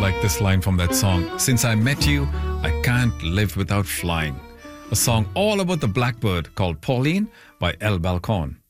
like this line from that song. Since I met you, I can't live without flying. A song all about the blackbird called Pauline by El Balcon.